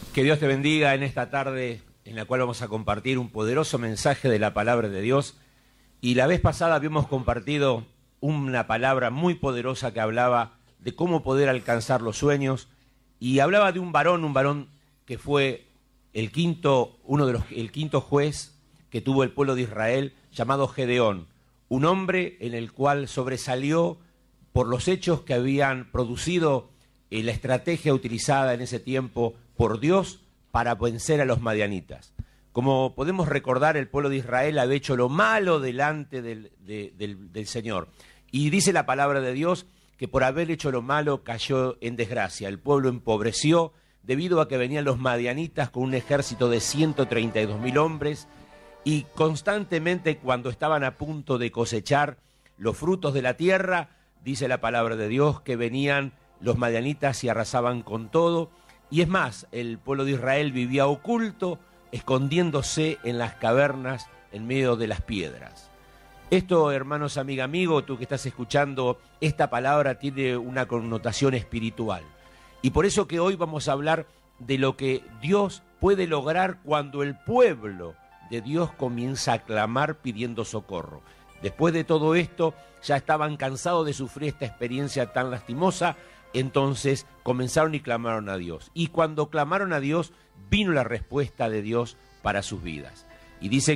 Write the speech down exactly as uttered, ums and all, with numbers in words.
Que Dios te bendiga en esta tarde en la cual vamos a compartir un poderoso mensaje de la palabra de Dios. Y la vez pasada habíamos compartido una palabra muy poderosa que hablaba de cómo poder alcanzar los sueños, y hablaba de un varón, un varón que fue el quinto, uno de los, el quinto juez que tuvo el pueblo de Israel, llamado Gedeón, un hombre en el cual sobresalió por los hechos que habían producido eh, la estrategia utilizada en ese tiempo por Dios para vencer a los madianitas. Como podemos recordar, el pueblo de Israel había hecho lo malo delante del, de, del, del Señor. Y dice la palabra de Dios que por haber hecho lo malo cayó en desgracia. El pueblo empobreció debido a que venían los madianitas con un ejército de ciento treinta y dos mil hombres, y constantemente cuando estaban a punto de cosechar los frutos de la tierra, dice la palabra de Dios que venían los madianitas y arrasaban con todo. Y es más, el pueblo de Israel vivía oculto, escondiéndose en las cavernas en medio de las piedras. Esto, hermanos, amiga, amigo, tú que estás escuchando, esta palabra tiene una connotación espiritual. Y por eso que hoy vamos a hablar de lo que Dios puede lograr cuando el pueblo de Dios comienza a clamar pidiendo socorro. Después de todo esto, ya estaban cansados de sufrir esta experiencia tan lastimosa. Entonces comenzaron y clamaron a Dios. Y cuando clamaron a Dios, vino la respuesta de Dios para sus vidas. Y dice